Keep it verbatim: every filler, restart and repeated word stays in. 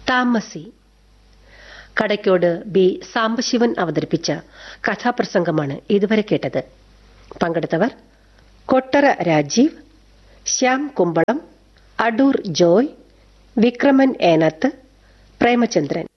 താമസി. കടയ്ക്കോട് ബി സാംബശിവൻ അവതരിപ്പിച്ച കഥാപ്രസംഗമാണ് ഇതുവരെ കേട്ടത്. പങ്കെടുത്തവർ കൊട്ടറ രാജീവ്, ശ്യാം കുമ്പളം, അടൂർ ജോയ്, വിക്രമൻ ഏനത്ത്, പ്രേമചന്ദ്രൻ.